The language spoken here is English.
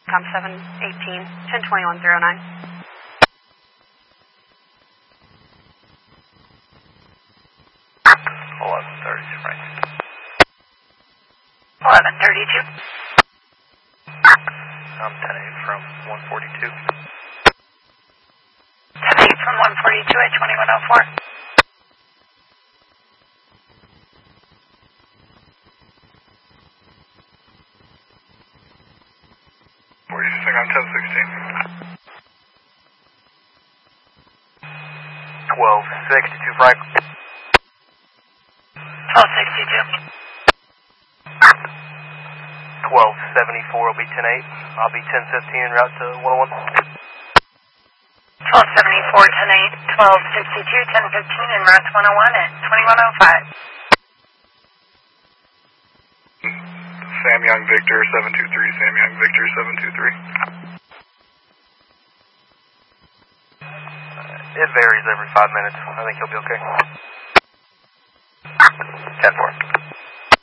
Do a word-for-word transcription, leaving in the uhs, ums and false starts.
Com seven eighteen, ten twenty-one zero nine. eleven thirty, right. eleven thirty-two. I'm ten eight from one forty-two. ten eight from one forty-two at twenty-one oh four. forty-six on ten sixteen. twelve sixty-two, Frank. twelve sixty-two. twelve seventy-four will be ten eight. I'll be ten fifteen en route to one oh one. twelve seventy-four, ten eight, twelve sixty-two, ten fifteen en route to one oh one at twenty-one oh five. Sam Young Victor seven two three, Sam Young Victor seven two three. It varies every five minutes. I think he'll be okay. ten four.